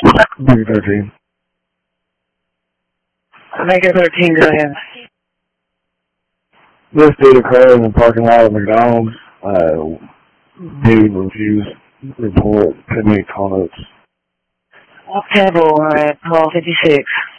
Maybe 13. Make it 13, go ahead. This did occur in the parking lot of McDonald's. Dude refused report, pending call notes. Table at 12:56.